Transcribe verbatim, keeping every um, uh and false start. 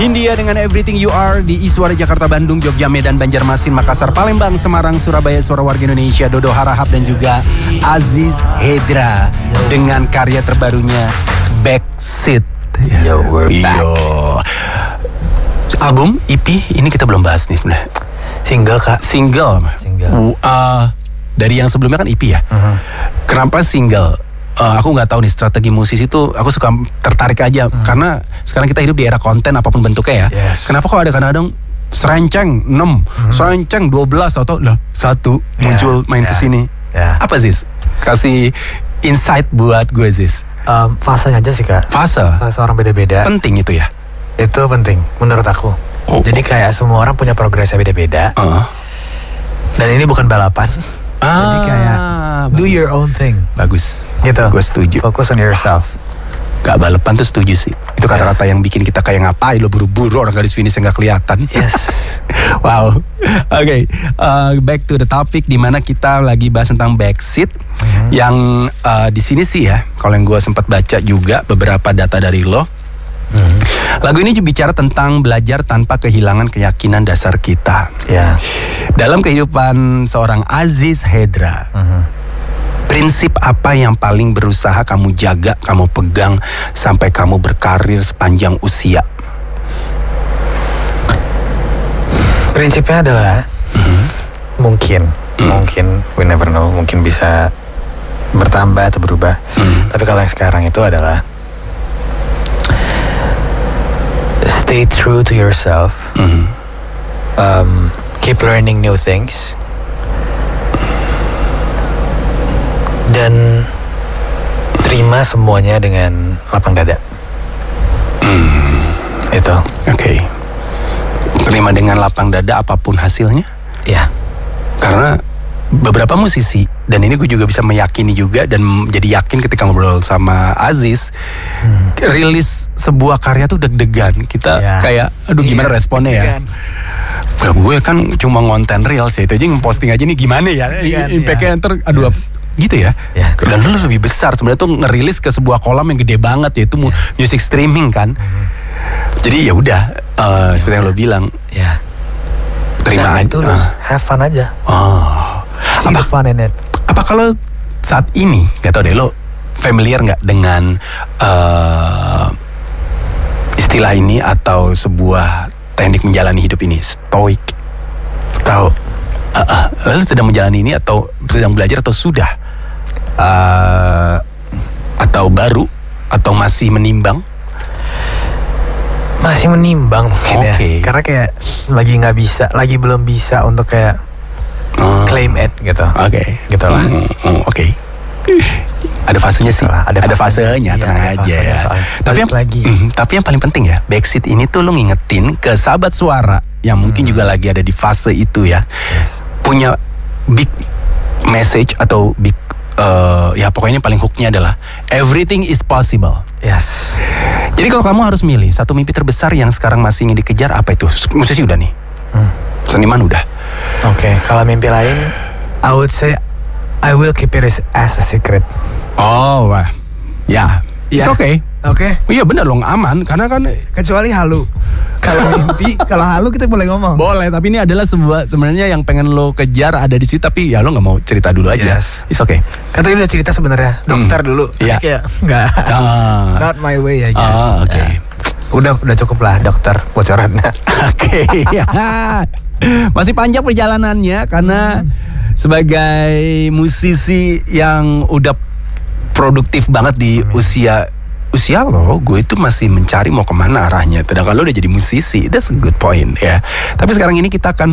Hindia dengan Everything You Are di Iswara Jakarta, Bandung, Jogja, Medan, Banjarmasin, Makassar, Palembang, Semarang, Surabaya, Suara Warga Indonesia, Dodo Harahap dan juga Aziz Hedra dengan karya terbarunya Backseat. Yo, we're back. Yo. Album, E P, ini kita belum bahas nih sebenarnya. Single kak. Single. Single. Uh, dari yang sebelumnya kan E P ya. Uh-huh. Kenapa single? Uh, aku nggak tahu nih, strategi musisi itu aku suka tertarik aja uh-huh. karena sekarang kita hidup di era konten apapun bentuknya ya. Yes. Kenapa kok ada kadang-kadang serenceng enam, uh-huh. serenceng dua belas atau lah satu yeah. muncul main yeah. kesini. Yeah. Apa Ziz? Kasih insight buat gue Ziz. Um, fasenya aja sih kak. Fase. Fase orang beda-beda. Penting itu ya. Itu penting menurut aku. Oh. Jadi kayak semua orang punya progresnya beda-beda. Uh. Dan ini bukan balapan. Ah, jadi kayak bagus. Do your own thing. Bagus. Gitu. Gue setuju. Focus on yourself. Gak balapan tuh setuju sih. Itu kata-kata yes. yang bikin kita kayak ngapain lo buru-buru orang garis finish yang gak kelihatan. Yes. Wow. Oke. Okay. Uh, back to the topic di mana kita lagi bahas tentang Backseat. Mm-hmm. Yang uh, di sini sih ya, kalau yang gue sempat baca juga beberapa data dari lo. Hmm. Lagu ini bicara tentang belajar tanpa kehilangan keyakinan dasar kita. Yeah. Dalam kehidupan seorang Aziz Hedra, uh-huh. prinsip apa yang paling berusaha kamu jaga, kamu pegang sampai kamu berkarir sepanjang usia? Prinsipnya adalah uh-huh. mungkin, uh-huh. mungkin we never know, mungkin bisa bertambah atau berubah. Uh-huh. Tapi kalau yang sekarang itu adalah stay true to yourself. Mm-hmm. um, Keep learning new things. Dan terima semuanya dengan lapang dada. mm. Itu Oke okay. Terima dengan lapang dada apapun hasilnya. Ya yeah. Karena beberapa musisi, dan ini gue juga bisa meyakini juga dan jadi yakin ketika ngobrol sama Aziz, hmm. rilis sebuah karya tuh deg-degan. Kita yeah. kayak aduh gimana yeah. responnya ya. Nah, gue kan cuma ngonten reels ya, itu aja ngeposting aja nih gimana ya impactnya ntar aduh yes. gitu ya. yeah. Dan lu lebih besar sebenarnya tuh ngerilis ke sebuah kolam yang gede banget, yaitu yeah. music streaming kan. hmm. Jadi ya udah uh, seperti yang lo bilang yeah. terima aja, uh. have fun aja. Oh. See the fun in it. Apa kalau saat ini, gak tau deh lo familiar gak dengan uh, istilah ini atau sebuah teknik menjalani hidup ini, stoik? Tahu? Uh, uh, lo sedang menjalani ini atau sedang belajar atau sudah? Uh, atau baru? Atau masih menimbang? Masih menimbang mungkin okay. ya. Karena kayak lagi gak bisa, lagi belum bisa untuk kayak Hmm. claim it gitu. Oke. Okay. Gitulah. Hmm, hmm, Oke. Okay. Ada fasenya sih. Ada, ada fasenya, iya, tenang ada aja fasenya, ya. Tapi yang, lagi. Mm, tapi yang paling penting ya, Backseat ini tuh lu ngingetin ke sahabat suara yang mungkin hmm. juga lagi ada di fase itu ya. Yes. Punya big message atau big uh, ya pokoknya paling hooknya adalah everything is possible. Yes. Jadi kalau kamu harus milih satu mimpi terbesar yang sekarang masih ingin dikejar, apa itu? Musisi udah nih. Hmm. Seniman udah. Oke, okay, kalau mimpi lain, I would say I will keep it as, as a secret. Oh, wah, ya, yeah. It's okay. Oke. Okay. Iya benar loh, aman karena kan kecuali halu. Kalau mimpi, kalau halu kita boleh ngomong. Boleh, tapi ini adalah sebuah sebenarnya yang pengen lo kejar ada di situ, tapi ya lo nggak mau cerita dulu aja. Yes. It's okay. Kan tadi udah cerita sebenarnya, dokter hmm. dulu. Iya. Yeah. Kayak nggak, uh. not my way ya. Oh, oke. Okay. Udah udah cukup lah dokter bocorannya. Oke. Okay. Masih panjang perjalanannya karena hmm. sebagai musisi yang udah produktif banget di hmm. usia usia lo, gue itu masih mencari mau kemana arahnya. Sedangkan lo udah jadi musisi, that's a good point ya. Tapi sekarang ini kita akan